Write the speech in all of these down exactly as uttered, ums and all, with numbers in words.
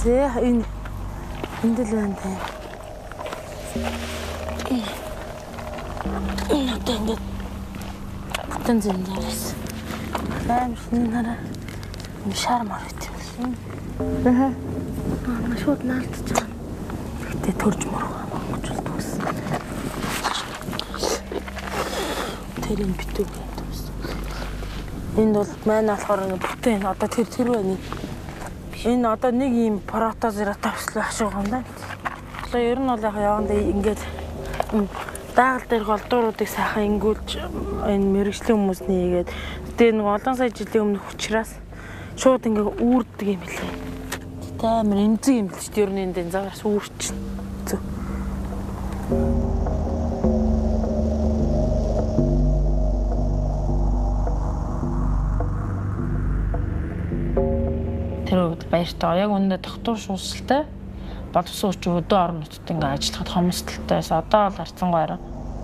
See, in in the land. Nothing but things in this. I'm not a charmer. Uh-huh. I'm short not to tell. They told more. Тэрийн битүү гэдэг. Энэ бол маань болохоор бүтэн одоо тэр тэр байна. Энэ одоо нэг юм протозератопс л ашиг юм байна. Одоо ер нь бол яг явандаа ингээд даагаль дээр голдууруудыг сайхан ингүүлж энэ мэрэгжлийн хүмүүс нээгээд тэгээ нэг олон сая жилийн өмнөх учраас шууд ингээд үүрдэг юм билээ. Тэ амар эмзэг юм л ч ер нь энэ загаас үүрчин. Зү. Тэр баяртай яг үнэндээ тогтвор шуусалтай боловсон учраас өдөө орон нутгад ингээ ажиллахад хомсдолтойс одоо л харцангуйраа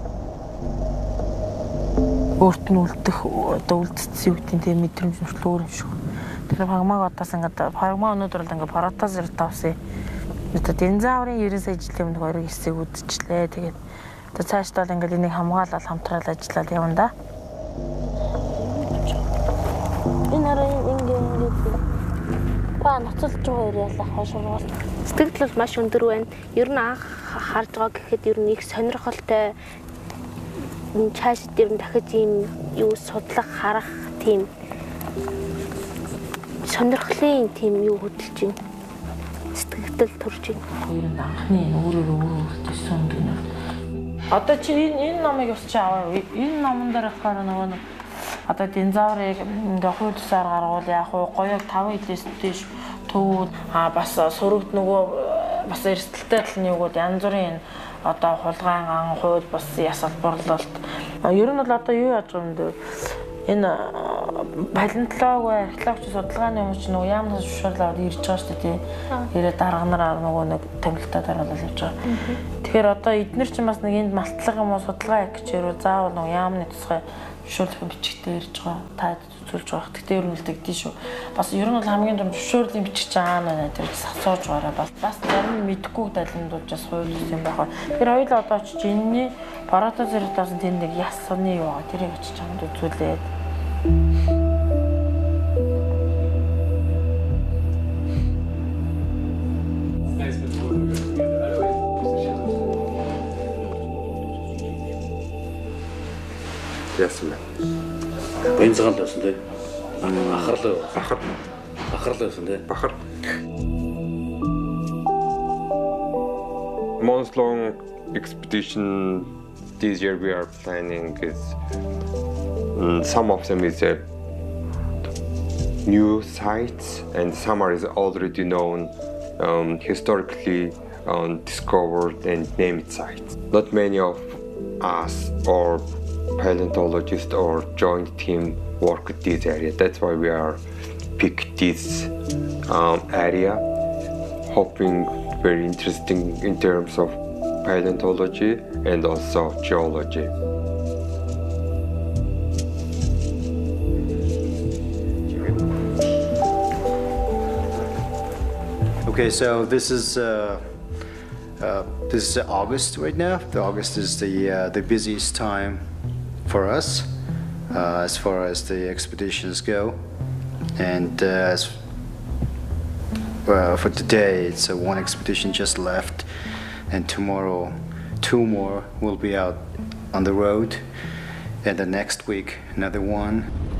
өөрт нь үлдэх одоо үлдсэн юу гэдэг тийм мэдрэмж нүртэл өөр юм шиг. Тэр прагмаг одоос ингээ прагма өнөөдөр л ингээ протозератопсын одоо динозаврын ерөн сая жилийн өмнөх ориг хэсэг үдчихлээ. Тэгээд одоо цаашдаа л ингээ энийг хамгаалал хамтраал ажиллаад явна да. Энэ арай ингээ Па ноцолж байгаа яалаа хошоогоос. Сэтгэл бол маш өндөр байна. Ер нь анх харж байгаа гэхэд ер нь их сонирхолтой цааш дээр нь дахиж ийм юу судлах, харах тийм сонирхлын тийм юу хөдөлж байна. Сэтгэл төрж байна. Ер нь анхны өөрөөр өөрөөр төсөн гэнэ. Одоо чи энэ энэ номыг бас чи аваа. Энэ номон дээр болохоор нөгөө нэг одоо динозаврыг ингээ хуу тусаар гаргуул яах вэ? Гоёг таван хилээс дэш төвүүд а бас сурагд нөгөө бас эрсдэлтэй талны югууд янз бүрийн одоо хулгайн ан хууль бас ясал борлуулалт. Ер нь бол одоо юу яаж байгаа юм бэ? Энэ палеонтологи, археологч судалгааны хүмүүс ч нөгөө яамнаас шуурлаад ирж байгаа шүү дээ. Ирээд дарга нараа нөгөө нэг томилтоо дараалал явж байгаа. Тэгэхээр одоо эдгээр чинь бас нэг энд малтлага юм уу судалгаа яг гэчээрөө заавал нөгөө яамны тусгай зөвшөөрлөн бичигтэй ирж байгаа. Та зөвлөж байгаа. Тэгтээ ер нь л тэгдэж шүү. Бас ер нь бол хамгийн том зөвшөөрлийн бичиж байгаа нэ тэр асууж байгаараа бас бас зарим мэдэхгүй далиндуудаас хууль юм байгаа. Тэр хоёул одоо ч жинний протозератопс тэнд нэг ясны юу байгаа. Тэрийг очиж чамд үзүүлээд. Яасан бэ? Энэ цагаан байсан тий. Ахарлаа. Бахар. Бахарлаа байсан тий. Бахар. Months long expedition this year we are planning is um, some of them is uh, new sites and some are is already known um, historically um, discovered and named sites. Not many of us or paleontologists or joint team work at this area. That's why we are pick this um, area, hoping very interesting in terms of paleontology and also geology. Okay, so this is uh, uh, this is August right now. The August is the uh, the busiest time for us uh, as far as the expeditions go, and uh, as, uh, for today it's uh, one expedition just left, and tomorrow two more will be out on the road, and the next week another one.